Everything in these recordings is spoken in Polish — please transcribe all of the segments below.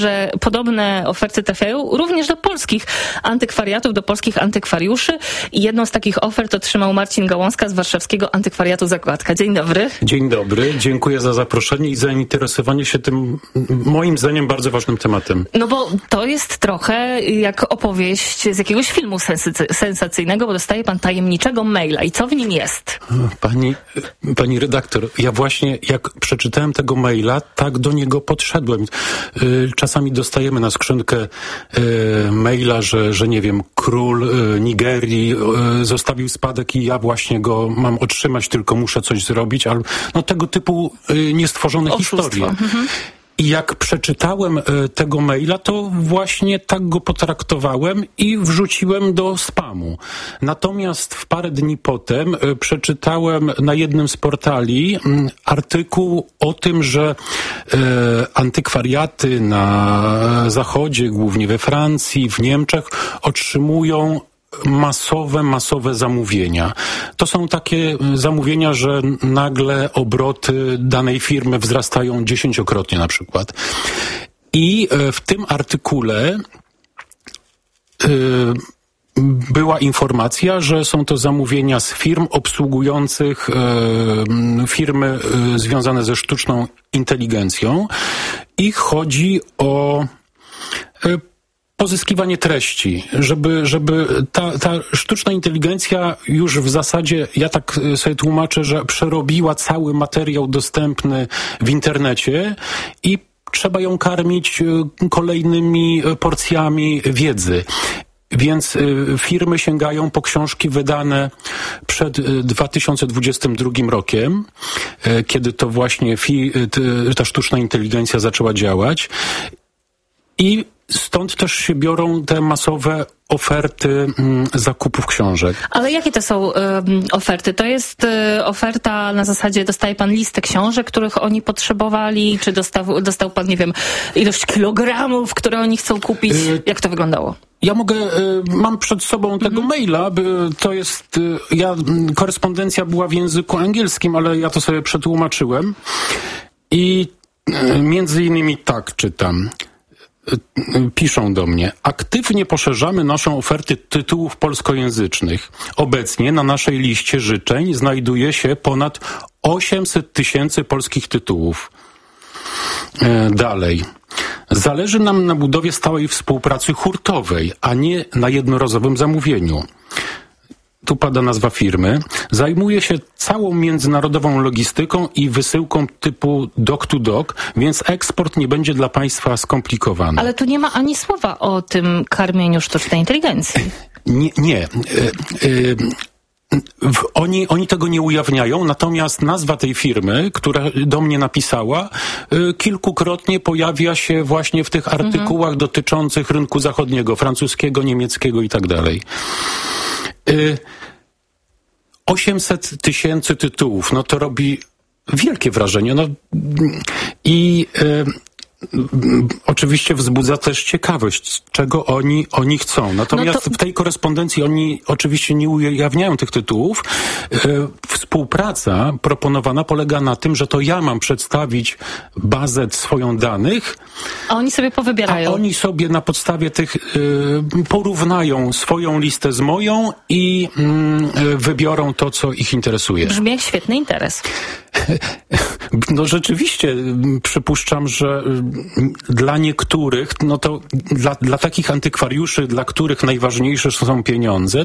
że podobne oferty trafiają również do polskich antykwariatów, do polskich antykwariuszy. I jedną z takich ofert otrzymał Marcin Gałązka z warszawskiego antykwariatu Zakładka. Dzień dobry. Dzień dobry, dziękuję za zaproszenie i zainteresowanie się tym, moim zdaniem, bardzo ważnym tematem. No bo to jest trochę jak opowieść z jakiegoś filmu sensacyjnego, bo dostaje pan tajemniczego maila. I co w nim jest? Pani redaktor, ja właśnie jak przeczytałem tego maila, tak do niego podszedłem. Czasami dostajemy na skrzynkę maila, że nie wiem, król Nigerii zostawił spadek i ja właśnie go mam otrzymać, tylko muszę coś zrobić, albo no tego typu niestworzone historie. I jak przeczytałem tego maila, to właśnie tak go potraktowałem i wrzuciłem do spamu. Natomiast w parę dni potem przeczytałem na jednym z portali artykuł o tym, że antykwariaty na Zachodzie, głównie we Francji, w Niemczech, otrzymują masowe zamówienia. To są takie zamówienia, że nagle obroty danej firmy wzrastają 10-krotnie na przykład. I w tym artykule była informacja, że są to zamówienia z firm obsługujących firmy związane ze sztuczną inteligencją i chodzi o pozyskiwanie treści, żeby ta sztuczna inteligencja już w zasadzie, ja tak sobie tłumaczę, że przerobiła cały materiał dostępny w internecie i trzeba ją karmić kolejnymi porcjami wiedzy. Więc firmy sięgają po książki wydane przed 2022 rokiem, kiedy to właśnie ta sztuczna inteligencja zaczęła działać. I stąd też się biorą te masowe oferty zakupów książek. Ale jakie to są oferty? To jest oferta na zasadzie, dostaje pan listę książek, których oni potrzebowali, czy dostał pan, nie wiem, ilość kilogramów, które oni chcą kupić? Jak to wyglądało? Ja mam przed sobą tego maila, to jest, korespondencja była w języku angielskim, ale ja to sobie przetłumaczyłem i między innymi tak czytam. Piszą do mnie: aktywnie poszerzamy naszą ofertę tytułów polskojęzycznych. Obecnie na naszej liście życzeń znajduje się ponad 800 000 polskich tytułów. Dalej. Zależy nam na budowie stałej współpracy hurtowej, a nie na jednorazowym zamówieniu. Tu pada nazwa firmy. Zajmuje się całą międzynarodową logistyką i wysyłką typu dock-to-dock, więc eksport nie będzie dla państwa skomplikowany. Ale tu nie ma ani słowa o tym karmieniu sztucznej inteligencji. Nie. Oni tego nie ujawniają, natomiast nazwa tej firmy, która do mnie napisała, kilkukrotnie pojawia się właśnie w tych artykułach dotyczących rynku zachodniego, francuskiego, niemieckiego i tak dalej. 800 000 tytułów, no to robi wielkie wrażenie. No i oczywiście wzbudza też ciekawość, czego oni chcą. Natomiast w tej korespondencji oni oczywiście nie ujawniają tych tytułów. Współpraca proponowana polega na tym, że to ja mam przedstawić bazę swoją danych, a oni sobie powybierają. A oni sobie na podstawie tych porównają swoją listę z moją i wybiorą to, co ich interesuje. Brzmi jak świetny interes. No rzeczywiście, przypuszczam, że dla niektórych, no to dla takich antykwariuszy, dla których najważniejsze są pieniądze,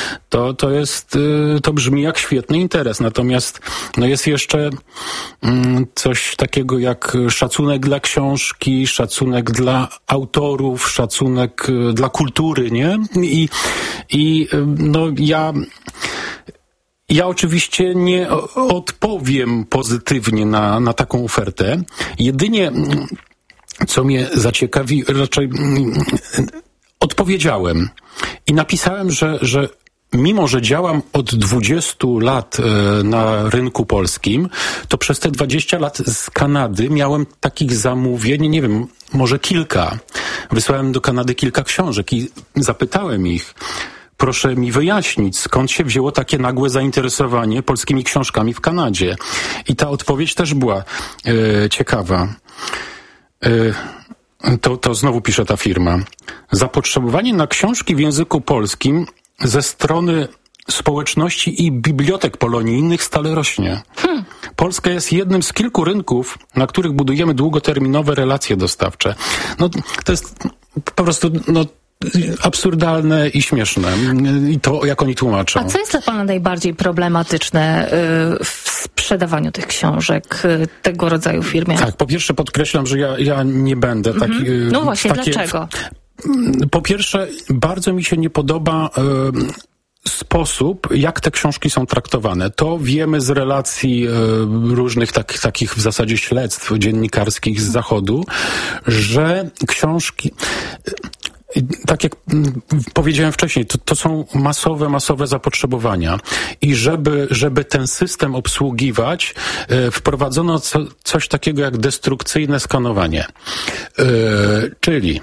to brzmi jak świetny interes. Natomiast no jest jeszcze coś takiego jak szacunek dla książki, szacunek dla autorów, szacunek dla kultury, nie? I no ja oczywiście nie odpowiem pozytywnie na taką ofertę. Jedynie, co mnie zaciekawi, raczej odpowiedziałem i napisałem, że mimo że działam od 20 lat na rynku polskim, to przez te 20 lat z Kanady miałem takich zamówień, nie wiem, może kilka. Wysłałem do Kanady kilka książek i zapytałem ich: proszę mi wyjaśnić, skąd się wzięło takie nagłe zainteresowanie polskimi książkami w Kanadzie. I ta odpowiedź też była ciekawa. To znowu pisze ta firma. Zapotrzebowanie na książki w języku polskim ze strony społeczności i bibliotek polonijnych stale rośnie. Polska jest jednym z kilku rynków, na których budujemy długoterminowe relacje dostawcze. To jest po prostu absurdalne i śmieszne. I to, jak oni tłumaczą. A co jest dla pana najbardziej problematyczne w sprzedawaniu tych książek tego rodzaju firmie? Tak, po pierwsze podkreślam, że ja nie będę taki... No właśnie, dlaczego? Po pierwsze, bardzo mi się nie podoba sposób, jak te książki są traktowane. To wiemy z relacji różnych takich w zasadzie śledztw dziennikarskich z Zachodu, że książki... Tak jak powiedziałem wcześniej, to są masowe zapotrzebowania. I żeby ten system obsługiwać, wprowadzono coś takiego jak destrukcyjne skanowanie. Czyli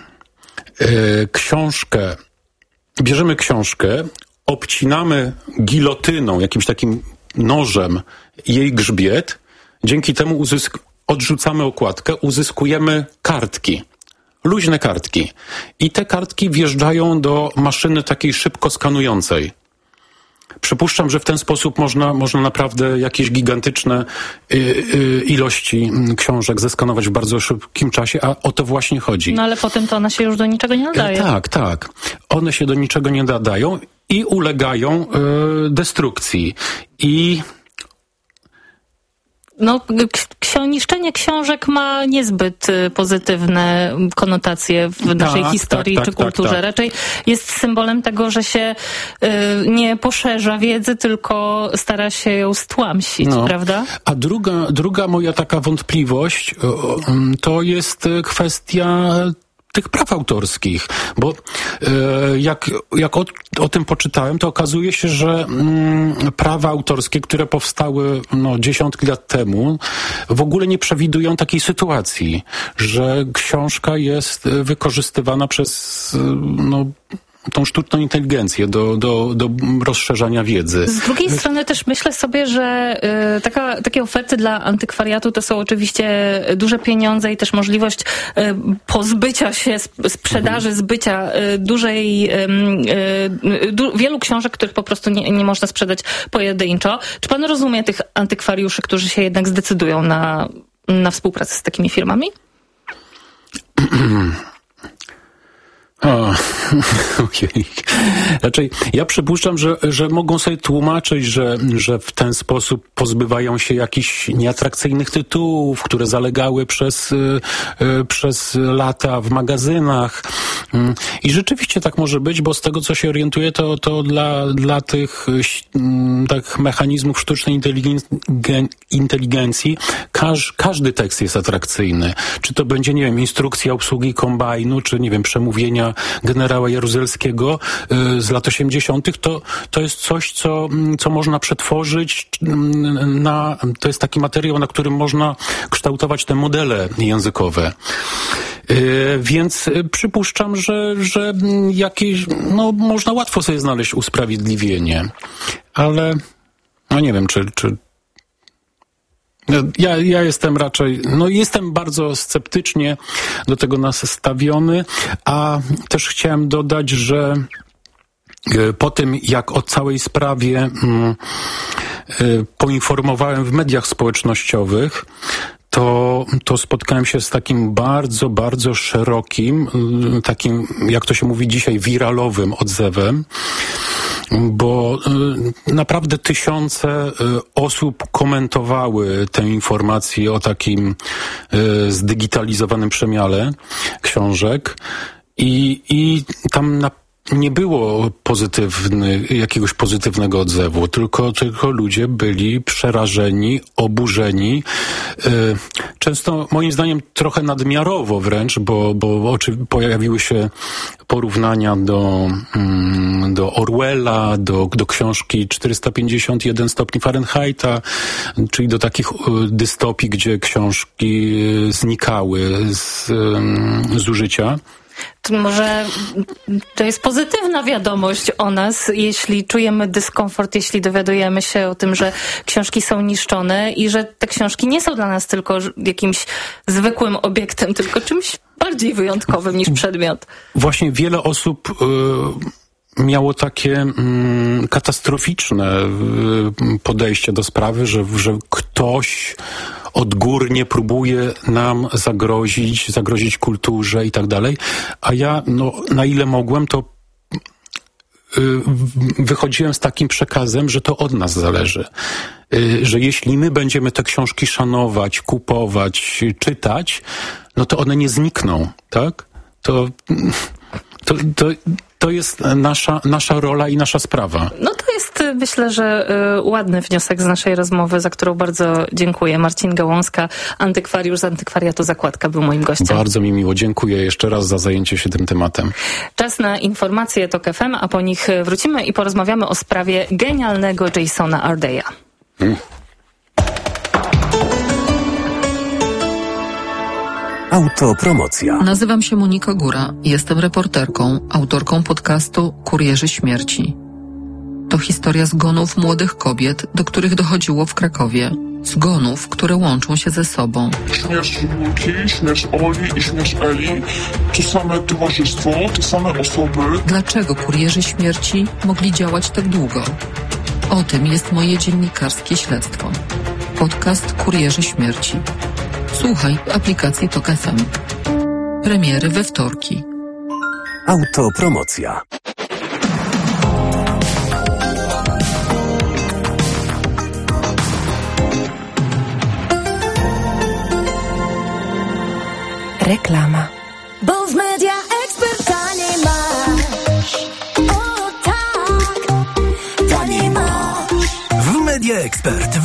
bierzemy książkę, obcinamy gilotyną, jakimś takim nożem jej grzbiet, dzięki temu odrzucamy okładkę, uzyskujemy kartki. Luźne kartki. I te kartki wjeżdżają do maszyny takiej szybko skanującej. Przypuszczam, że w ten sposób można naprawdę jakieś gigantyczne ilości książek zeskanować w bardzo szybkim czasie, a o to właśnie chodzi. No ale potem to one się już do niczego nie nadaje. Tak. One się do niczego nie nadają i ulegają destrukcji. I niszczenie książek ma niezbyt pozytywne konotacje w naszej historii czy kulturze. Tak. Raczej jest symbolem tego, że się nie poszerza wiedzy, tylko stara się ją stłamsić, prawda? A druga moja taka wątpliwość to jest kwestia tych praw autorskich, bo jak o tym poczytałem, to okazuje się, że prawa autorskie, które powstały dziesiątki lat temu, w ogóle nie przewidują takiej sytuacji, że książka jest wykorzystywana przez tą sztuczną inteligencję do rozszerzania wiedzy. Z drugiej strony też myślę sobie, że takie oferty dla antykwariatu to są oczywiście duże pieniądze i też możliwość pozbycia się, sprzedaży, zbycia wielu książek, których po prostu nie można sprzedać pojedynczo. Czy pan rozumie tych antykwariuszy, którzy się jednak zdecydują na współpracę z takimi firmami? Ojej. Raczej ja przypuszczam, że mogą sobie tłumaczyć, że w ten sposób pozbywają się jakichś nieatrakcyjnych tytułów, które zalegały przez lata w magazynach. I rzeczywiście tak może być, bo z tego, co się orientuję, to dla tych tak mechanizmów sztucznej inteligencji każdy tekst jest atrakcyjny. Czy to będzie, nie wiem, instrukcja obsługi kombajnu, czy, nie wiem, przemówienia generała Jaruzelskiego z lat 80. To jest coś, co można przetworzyć to jest taki materiał, na którym można kształtować te modele językowe. Więc przypuszczam, że jakieś, można łatwo sobie znaleźć usprawiedliwienie. Ale nie wiem, czy ja jestem raczej, jestem bardzo sceptycznie do tego nastawiony, a też chciałem dodać, że po tym, jak o całej sprawie poinformowałem w mediach społecznościowych, to spotkałem się z takim bardzo, bardzo szerokim, takim, jak to się mówi dzisiaj, wiralowym odzewem, bo naprawdę tysiące osób komentowały tę informację o takim zdigitalizowanym przemiale książek i tam nie było jakiegoś pozytywnego odzewu, tylko ludzie byli przerażeni, oburzeni. Często, moim zdaniem, trochę nadmiarowo wręcz, bo pojawiły się porównania do Orwella, do książki 451 stopni Fahrenheita, czyli do takich dystopii, gdzie książki znikały z użycia. Może to jest pozytywna wiadomość o nas, jeśli czujemy dyskomfort, jeśli dowiadujemy się o tym, że książki są niszczone i że te książki nie są dla nas tylko jakimś zwykłym obiektem, tylko czymś bardziej wyjątkowym niż przedmiot. Właśnie wiele osób miało takie katastroficzne podejście do sprawy, że ktoś odgórnie próbuje nam zagrozić kulturze i tak dalej. A ja, na ile mogłem, to wychodziłem z takim przekazem, że to od nas zależy. Że jeśli my będziemy te książki szanować, kupować, czytać, no to one nie znikną, tak? To jest nasza rola i nasza sprawa. No to jest, myślę, że ładny wniosek z naszej rozmowy, za którą bardzo dziękuję. Marcin Gałązka, antykwariusz z Antykwariatu Zakładka, był moim gościem. Bardzo mi miło. Dziękuję jeszcze raz za zajęcie się tym tematem. Czas na informacje TOK FM, a po nich wrócimy i porozmawiamy o sprawie genialnego Jasona Ardeya. Autopromocja. Nazywam się Monika Góra. Jestem reporterką, autorką podcastu Kurierzy Śmierci. To historia zgonów młodych kobiet, do których dochodziło w Krakowie. Zgonów, które łączą się ze sobą. Śmierć Julki, śmierć Oli i śmierć Eli. To same towarzystwo, te same osoby. Dlaczego kurierzy śmierci mogli działać tak długo? O tym jest moje dziennikarskie śledztwo. Podcast Kurierzy Śmierci. Słuchaj w aplikacji TOK FM. Premiery we wtorki. Autopromocja. Reklama. Bo w Media Expert taniej masz. O tak, taniej masz. W Media Expert